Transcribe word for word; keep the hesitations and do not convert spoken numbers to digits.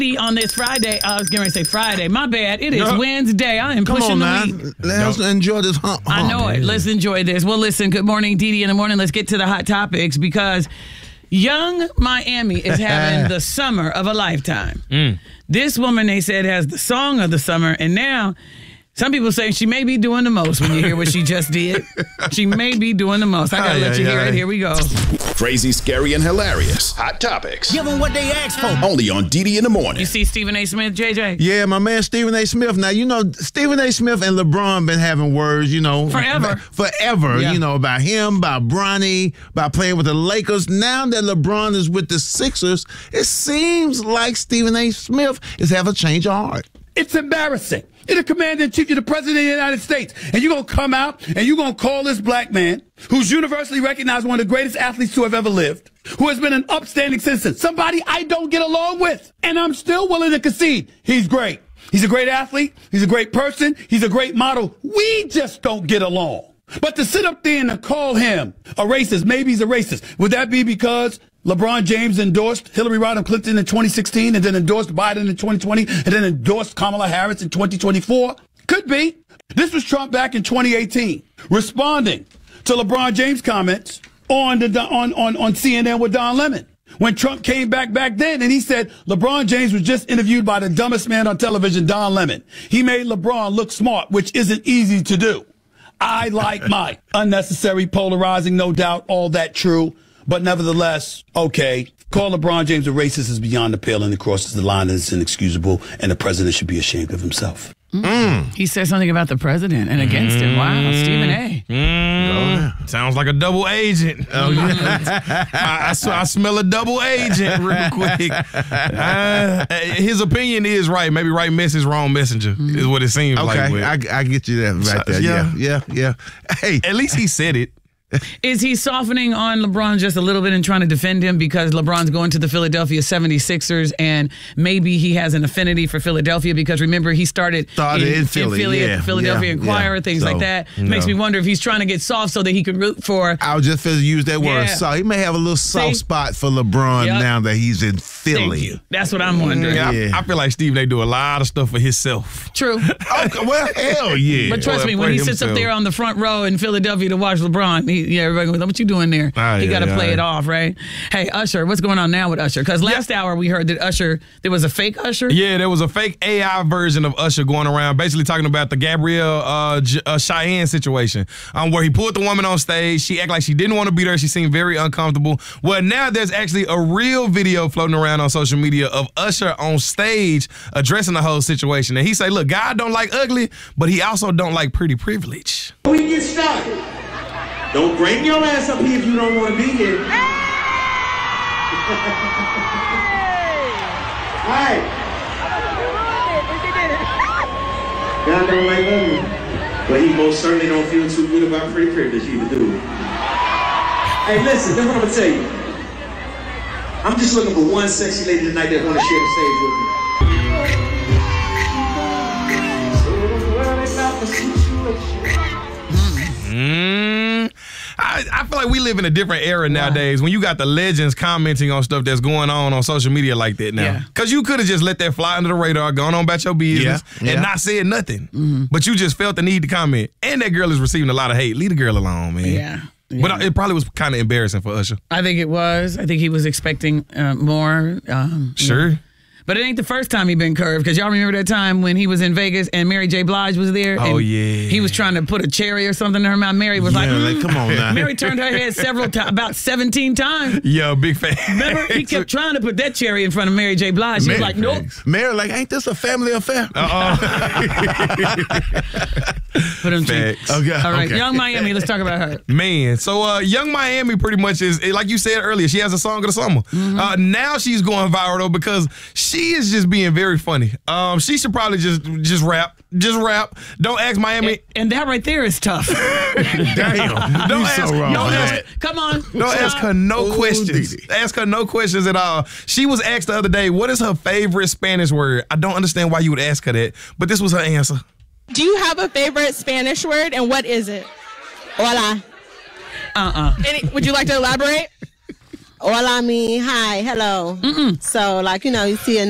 nasty on this Friday. I was going to say Friday. My bad. It is Yep. Wednesday. I am Come pushing on the now. week. Let's Yep. enjoy this hump. I know hump. it. Let's enjoy this. Well, listen, good morning, Dee Dee in the morning. Let's get to the hot topics because Young Miami is having the summer of a lifetime. Mm. This woman, they said, has the song of the summer, and now some people say she may be doing the most when you hear what she just did. She may be doing the most. I got to Aye, let aye, you hear aye. it. Here we go. Crazy, scary, and hilarious. Hot topics. Give them what they asked for. Only on D D in the morning. You see Stephen A. Smith, J J? Yeah, my man Stephen A. Smith. Now, you know, Stephen A. Smith and LeBron been having words, you know. Forever. Forever, Yeah. you know, about him, about Bronny, about playing with the Lakers. Now that LeBron is with the Sixers, it seems like Stephen A. Smith is having a change of heart. It's embarrassing. You're the commander-in-chief, you're the president of the United States, and you're going to come out and you're going to call this black man, who's universally recognized one of the greatest athletes to have ever lived, who has been an upstanding citizen, somebody I don't get along with, and I'm still willing to concede he's great. He's a great athlete, he's a great person, he's a great model. We just don't get along. But to sit up there and to call him a racist, maybe he's a racist, would that be because LeBron James endorsed Hillary Rodham Clinton in twenty sixteen and then endorsed Biden in twenty twenty and then endorsed Kamala Harris in twenty twenty-four? Could be. This was Trump back in twenty eighteen, responding to LeBron James' comments on the on, on, on C N N with Don Lemon. When Trump came back back then and he said LeBron James was just interviewed by the dumbest man on television, Don Lemon. He made LeBron look smart, which isn't easy to do. I like my unnecessary, polarizing, no doubt, all that true. But nevertheless, okay, call LeBron James a racist is beyond the pale and it crosses the line and it's inexcusable, and the president should be ashamed of himself. Mm. He said something about the president and against him. Wow, Stephen A. Mm. Sounds like a double agent. Oh, yeah. I, I, sm- I smell a double agent real quick. Uh, his opinion is right. Maybe right message, wrong messenger Mm. is what it seems Okay, like. I, I get you that right there. Yeah. Yeah, yeah, yeah. Hey, At least he said it. Is he softening on LeBron just a little bit and trying to defend him because LeBron's going to the Philadelphia seventy-sixers and maybe he has an affinity for Philadelphia because remember he started, Started in Philly, at yeah, the Philadelphia yeah, Inquirer, yeah. things So, like that. no. Makes me wonder if he's trying to get soft so that he could root for. I was just finna use that word. Yeah. So he may have a little soft See? spot for LeBron Yep. now that he's in Thank Philly. you. That's what I'm wondering. Yeah, I, Yeah. I feel like Steve, they do a lot of stuff for himself. True. Okay, well, hell yeah. But trust Well, me, for when he sits up himself. there on the front row in Philadelphia to watch LeBron, he, yeah, everybody goes, what you doing there? Ah, he yeah, got to yeah, play yeah. it off, right? Hey, Usher, what's going on now with Usher? Because last hour we heard that Usher, there was a fake Usher. Yeah, there was a fake A I version of Usher going around, basically talking about the Gabrielle uh, J- uh, Cheyenne situation, um, where he pulled the woman on stage. She acted like she didn't want to be there. She seemed very uncomfortable. Well, now there's actually a real video floating around on social media of Usher on stage addressing the whole situation. And he say, look, God don't like ugly, but he also don't like pretty privilege. We get started. Don't bring your ass up here if you don't want to be here. Alright. God don't like ugly. But he most certainly don't feel too good about pretty privilege either, do he? Hey, listen, this is what I'm gonna tell you. I'm just looking for one sexy lady tonight that wanna share the stage with me. Mm, I, I feel like we live in a different era nowadays when you got the legends commenting on stuff that's going on on social media like that now. Yeah. Because you could have just let that fly under the radar, gone on about your business, Yeah, yeah. and not said nothing. Mm-hmm. But you just felt the need to comment. And that girl is receiving a lot of hate. Leave the girl alone, man. Yeah. Yeah. But it probably was kind of embarrassing for Usher. I think it was. I think he was expecting uh, more. Um, Sure. But it ain't the first time he been curved, because y'all remember that time when he was in Vegas and Mary J. Blige was there? Oh, and yeah. He was trying to put a cherry or something in her mouth. Mary was like, Yeah, mm. like, come on now. Mary turned her head several times, about seventeen times. Yo, big fan. Remember? He kept trying to put that cherry in front of Mary J. Blige. She was like, nope. Mary, like, ain't this a family affair? Put him cheek. Facts. Okay. All right, okay. Young Miami, let's talk about her. Man, so uh, Young Miami pretty much is, like you said earlier, she has a song of the summer. Mm-hmm. Uh, now she's going viral, though, because she is just being very funny. Um, she should probably just just rap. Just rap. Don't ask Miami. And, and that right there is tough. Damn. Don't You ask, so wrong. don't for ask, that. Come on. don't ask her no Ooh, questions. Dee Dee. Ask her no questions at all. She was asked the other day, what is her favorite Spanish word? I don't understand why you would ask her that, but this was her answer. Do you have a favorite Spanish word, and what is it? Hola. Uh-uh. Any, would you like to elaborate? Hola, me, hi, hello. Mm-mm. So, like, you know, you see a